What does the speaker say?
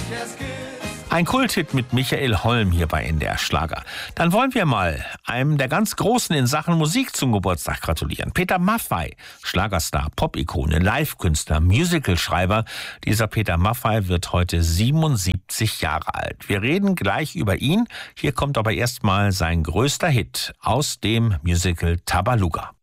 Ein Kulthit mit Michael Holm hier bei NDR Schlager. Dann wollen wir mal einem der ganz Großen in Sachen Musik zum Geburtstag gratulieren. Peter Maffay, Schlagerstar, Pop-Ikone, Live-Künstler, Musicalschreiber. Dieser Peter Maffay wird heute 77 Jahre alt. Wir reden gleich über ihn. Hier kommt aber erstmal sein größter Hit aus dem Musical Tabaluga.